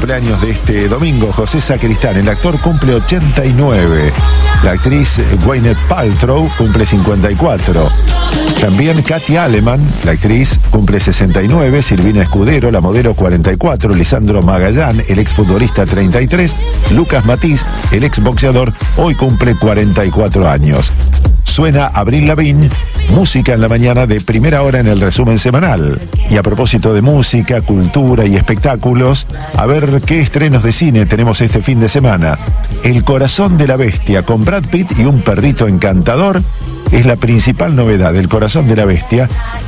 cumpleaños de este domingo, José Sacristán. El actor cumple 89. La actriz Gwyneth Paltrow cumple 54. También Katy Aleman, la actriz, cumple 69. Silvina Escudero, la modelo, 44. Lisandro Magallán, el exfutbolista, 33. Lucas Matiz, el exboxeador, hoy cumple 44 años. Suena Avril Lavigne, música en la mañana de Primera Hora en el resumen semanal. Y a propósito de música, cultura y espectáculos, a ver qué estrenos de cine tenemos este fin de semana. El corazón de la bestia, con Brad Pitt y un perrito encantador, es la principal novedad. El corazón de la bestia,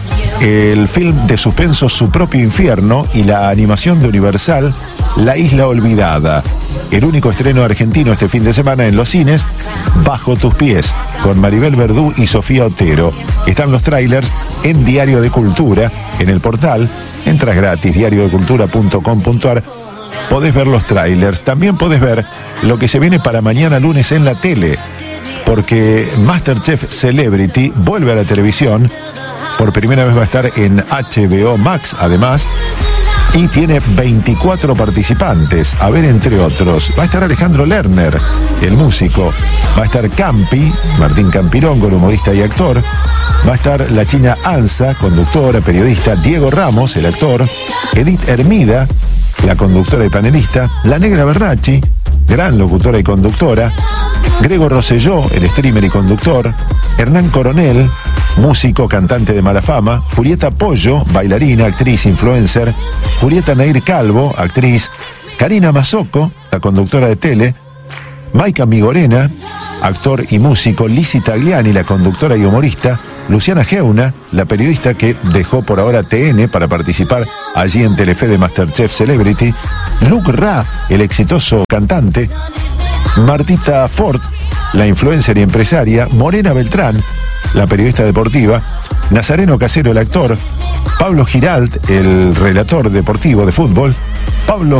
el film de suspenso Su propio infierno y la animación de Universal, La isla olvidada. El único estreno argentino este fin de semana en los cines, Bajo tus pies, con Maribel Verdú y Sofía Otero. Están los trailers en Diario de Cultura, en el portal. Entras gratis, diariodecultura.com.ar. Podés ver los trailers. También podés ver lo que se viene para mañana lunes en la tele, porque MasterChef Celebrity vuelve a la televisión. Por primera vez va a estar en HBO Max, además, y tiene 24 participantes. A ver, entre otros, va a estar Alejandro Lerner, el músico. Va a estar Campi, Martín Campirongo, el humorista y actor. Va a estar la china Ansa, conductora, periodista. Diego Ramos, el actor. Edith Hermida, la conductora y panelista. La Negra Berracchi, gran locutora y conductora. Grego Rosselló, el streamer y conductor. Hernán Coronel, músico, cantante de mala fama. Julieta Pollo, bailarina, actriz, influencer. Julieta Nair Calvo, actriz. Karina Mazzocco, la conductora de tele. Maika Migorena, actor y músico. Lizzy Tagliani, la conductora y humorista. Luciana Geuna, la periodista que dejó por ahora TN para participar allí en Telefe de MasterChef Celebrity. Luke Ra, el exitoso cantante. Martita Ford, la influencer y empresaria. Morena Beltrán, la periodista deportiva. Nazareno Casero, el actor. Pablo Giralt, el relator deportivo de fútbol. Pablo